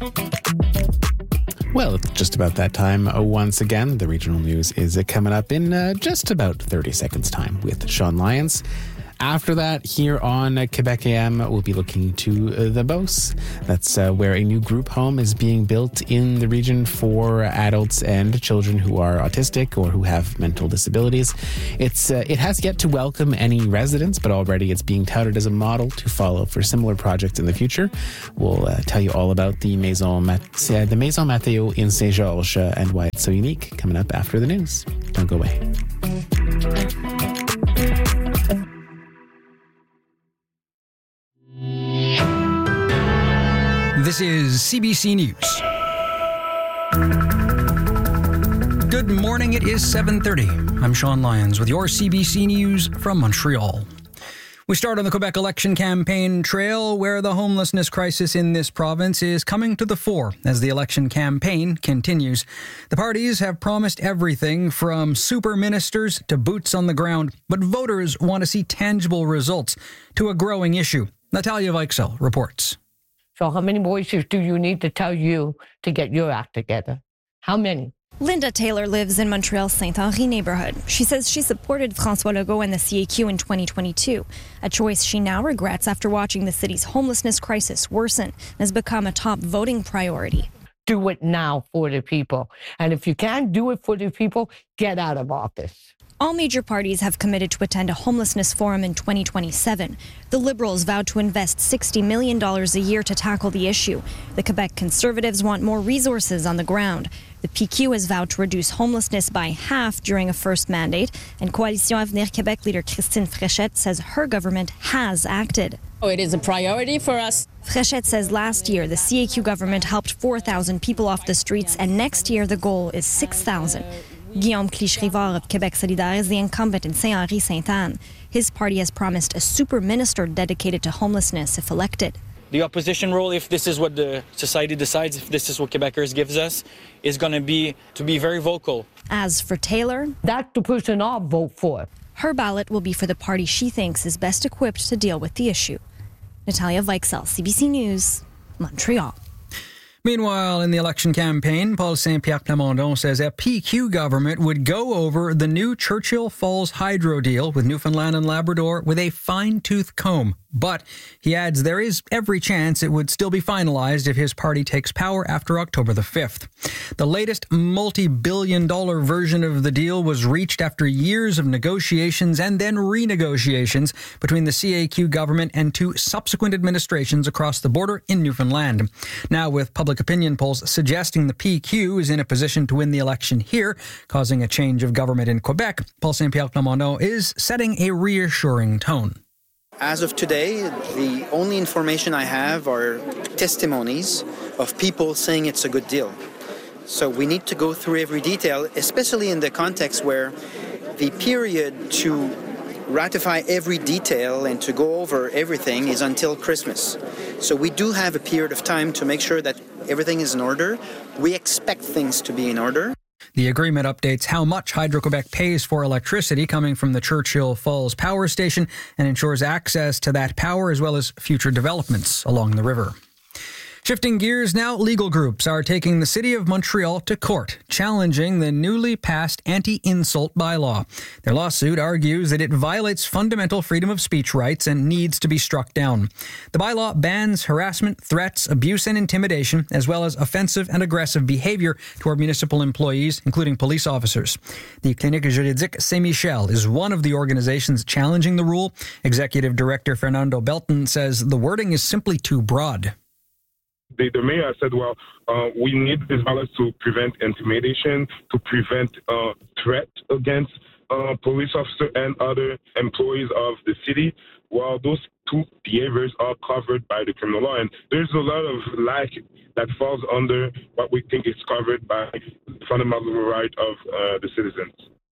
Well, it's just about that time once again. The regional news is coming up in just about 30 seconds' time with Sean Lyons. After that, here on Quebec AM, we'll be looking to the Beauce. That's where a new group home is being built in the region for adults and children who are autistic or who have mental disabilities. It has yet to welcome any residents, but already it's being touted as a model to follow for similar projects in the future. We'll tell you all about the Maison Matteo in Saint-Georges and why it's so unique coming up after the news. Don't go away. This is CBC News. Good morning, it is 7:30. I'm Sean Lyons with your CBC News from Montreal. We start on the Quebec election campaign trail, where the homelessness crisis in this province is coming to the fore as the election campaign continues. The parties have promised everything from super ministers to boots on the ground, but voters want to see tangible results to a growing issue. Natalia Weichsel reports. So how many voices do you need to tell you to get your act together? How many? Linda Taylor lives in Montreal's Saint-Henri neighborhood. She says she supported François Legault and the CAQ in 2022, a choice she now regrets after watching the city's homelessness crisis worsen and has become a top voting priority. Do it now for the people. And if you can't do it for the people, get out of office. All major parties have committed to attend a homelessness forum in 2027. The Liberals vowed to invest $60 million a year to tackle the issue. The Quebec Conservatives want more resources on the ground. The PQ has vowed to reduce homelessness by half during a first mandate, and Coalition Avenir Québec leader Christine Fréchette says her government has acted. It is a priority for us. Fréchette says last year the CAQ government helped 4,000 people off the streets, and next year the goal is 6,000. Guillaume Clich-Rivard of Québec Solidaire is the incumbent in Saint-Henri-Sainte-Anne. His party has promised a super minister dedicated to homelessness if elected. The opposition role, if this is what the society decides, if this is what Quebecers gives us, is going to be very vocal. As for Taylor, that's the person I'll vote for. Her ballot will be for the party she thinks is best equipped to deal with the issue. Natalia Weichsel, CBC News, Montreal. Meanwhile, in the election campaign, Paul Saint-Pierre Plamondon says a PQ government would go over the new Churchill Falls hydro deal with Newfoundland and Labrador with a fine-tooth comb. But he adds there is every chance it would still be finalized if his party takes power after October the 5th. The latest multi-billion-dollar version of the deal was reached after years of negotiations and then renegotiations between the CAQ government and two subsequent administrations across the border in Newfoundland. Now, with public opinion polls suggesting the PQ is in a position to win the election here, causing a change of government in Quebec, Paul Saint-Pierre Plamondon is setting a reassuring tone. As of today, the only information I have are testimonies of people saying it's a good deal. So we need to go through every detail, especially in the context where the period to ratify every detail and to go over everything is until Christmas. So we do have a period of time to make sure that everything is in order. We expect things to be in order. The agreement updates how much Hydro-Quebec pays for electricity coming from the Churchill Falls power station and ensures access to that power as well as future developments along the river. Shifting gears now, legal groups are taking the City of Montreal to court, challenging the newly passed anti-insult bylaw. Their lawsuit argues that it violates fundamental freedom of speech rights and needs to be struck down. The bylaw bans harassment, threats, abuse and intimidation, as well as offensive and aggressive behavior toward municipal employees, including police officers. The Clinique Juridique Saint-Michel is one of the organizations challenging the rule. Executive Director Fernando Belton says the wording is simply too broad. The mayor said, we need this balance to prevent intimidation, to prevent threat against police officers and other employees of the city. Well, those two behaviors are covered by the criminal law, and there's a lot of lack that falls under what we think is covered by the fundamental right of the citizens.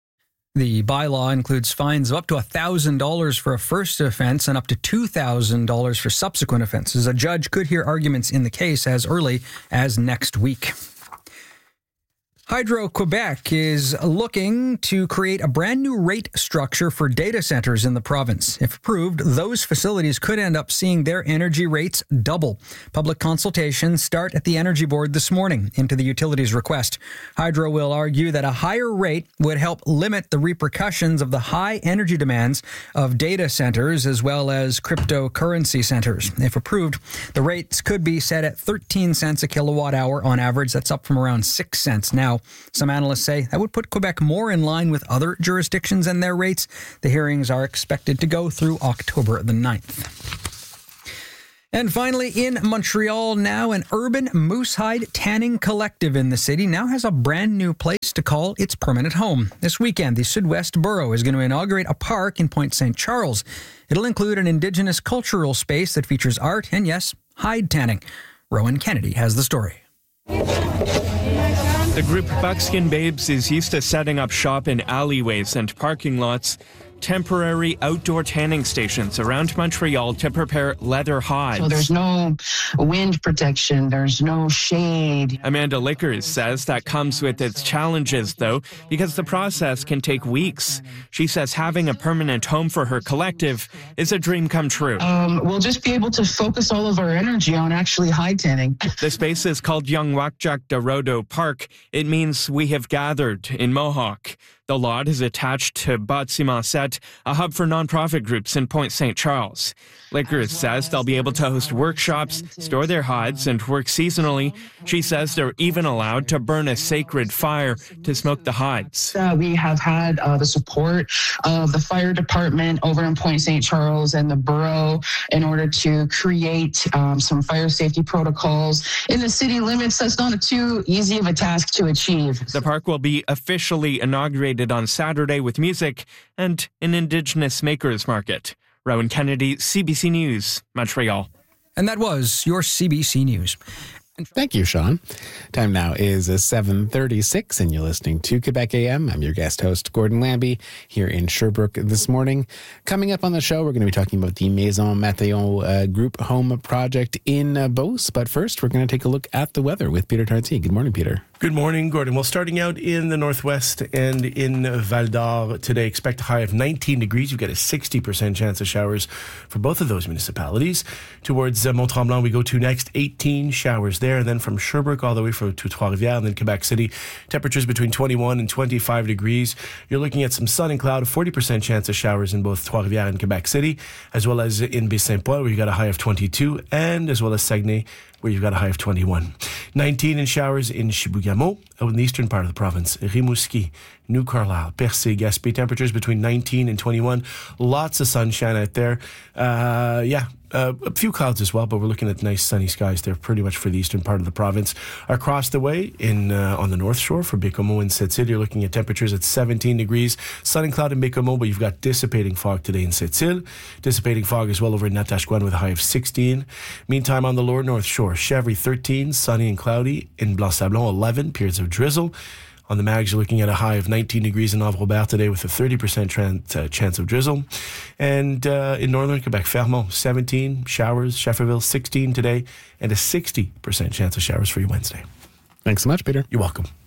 The bylaw includes fines of up to $1,000 for a first offense and up to $2,000 for subsequent offenses. A judge could hear arguments in the case as early as next week. Hydro-Quebec is looking to create a brand new rate structure for data centers in the province. If approved, those facilities could end up seeing their energy rates double. Public consultations start at the Energy Board this morning into the utilities request. Hydro will argue that a higher rate would help limit the repercussions of the high energy demands of data centers as well as cryptocurrency centers. If approved, the rates could be set at 13 cents a kilowatt hour on average. That's up from around 6 cents now. Some analysts say that would put Quebec more in line with other jurisdictions and their rates. The hearings are expected to go through October the 9th. And finally, in Montreal now, an urban moosehide tanning collective in the city now has a brand new place to call its permanent home. This weekend, the Sud-West Borough is going to inaugurate a park in Point St. Charles. It'll include an Indigenous cultural space that features art and, yes, hide tanning. Rowan Kennedy has the story. The group Buckskin Babes is used to setting up shop in alleyways and parking lots. Temporary outdoor tanning stations around Montreal to prepare leather hides. So there's no wind protection, there's no shade. Amanda Lickers says that comes with its challenges, though, because the process can take weeks. She says having a permanent home for her collective is a dream come true. We'll just be able to focus all of our energy on actually hide tanning. The space is called Young Wakjak Dorodo Park. It means we have gathered in Mohawk. The lot is attached to Bâtiment 7, a hub for nonprofit groups in Point St. Charles. Lickers says they'll be able to host workshops, store their hides, and work seasonally. She says they're even allowed to burn a sacred fire to smoke the hides. We have had the support of the fire department over in Point St. Charles and the borough in order to create some fire safety protocols in the city limits. That's not too easy of a task to achieve. The park will be officially inaugurated on Saturday with music and an Indigenous makers market. Rowan Kennedy, CBC News, Montreal. And that was your CBC News. Thank you, Sean. Time now is 7:36, and you're listening to Quebec AM. I'm your guest host, Gordon Lambie, here in Sherbrooke this morning. Coming up on the show, we're going to be talking about the Maison Matthéon group home project in Beauce. But first, we're going to take a look at the weather with Peter Tarty. Good morning, Peter. Good morning, Gordon. Well, starting out in the northwest and in Val d'Or today, expect a high of 19 degrees. You've got a 60% chance of showers for both of those municipalities. Towards Mont-Tremblant, we go to next, 18 showers there. And then from Sherbrooke all the way to Trois-Rivières and then Quebec City, temperatures between 21 and 25 degrees. You're looking at some sun and cloud, a 40% chance of showers in both Trois-Rivières and Quebec City, as well as in Baie-Saint-Paul, where you got a high of 22, and as well as Saguenay, where you've got a high of 21. 19 in showers in Chibougamau, out in the eastern part of the province. Rimouski, New Carlisle, Percé, Gaspé, temperatures between 19 and 21. Lots of sunshine out there. A few clouds as well, but we're looking at nice sunny skies there pretty much for the eastern part of the province. Across the way on the north shore for Bécomo and Sept-Îles, you're looking at temperatures at 17 degrees. Sun and cloud in Bécomo, but you've got dissipating fog today in Sept-Îles. Dissipating fog as well over in Natashquan with a high of 16. Meantime, on the lower north shore, Chèvre 13, sunny and cloudy. In Blanc-Sablon 11, periods of drizzle. On the Mags, you're looking at a high of 19 degrees in Havre-Robert today with a 30% chance of drizzle. And in northern Quebec, Fermont, 17 showers. Schefferville, 16 today, and a 60% chance of showers for you Wednesday. Thanks so much, Peter. You're welcome.